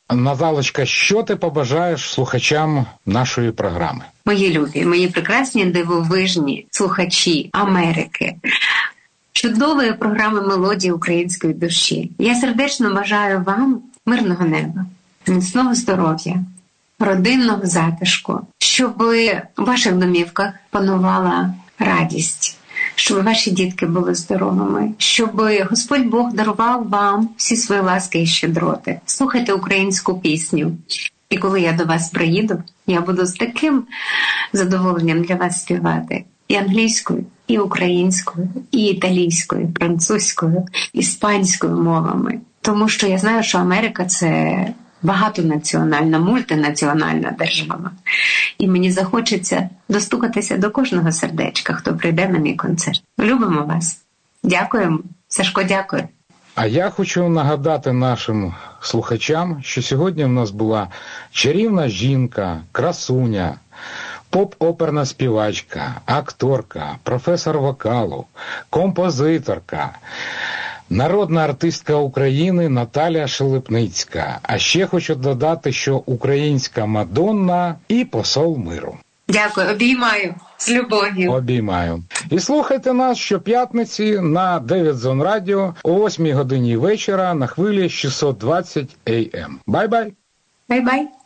Наталочка, що ти побажаєш слухачам нашої програми? Мої любі, мої прекрасні дивовижні слухачі Америки, чудової програми «Мелодії української душі». Я сердечно бажаю вам мирного неба, міцного здоров'я, родинного затишку, щоб у ваших домівках панувала радість, щоб ваші дітки були здоровими, щоб Господь Бог дарував вам всі свої ласки і щедроти. Слухайте українську пісню. І коли я до вас приїду, я буду з таким задоволенням для вас співати і англійською, і українською, і італійською, і французькою, іспанською мовами. Тому що я знаю, що Америка – це багатонаціональна, мультинаціональна держава. І мені захочеться достукатися до кожного сердечка, хто прийде на мій концерт. Любимо вас. Дякуємо. Сашко, дякую. А я хочу нагадати нашим слухачам, що сьогодні в нас була чарівна жінка, красуня, поп-оперна співачка, акторка, професор вокалу, композиторка, народна артистка України Наталя Шелепницька. А ще хочу додати, що українська Мадонна і посол миру. Дякую, обіймаю. З любов'ю. Обіймаю. І слухайте нас щоп'ятниці на 9 Зон Радіо о 8 годині вечора на хвилі 620 АМ. Бай-бай. Бай-бай.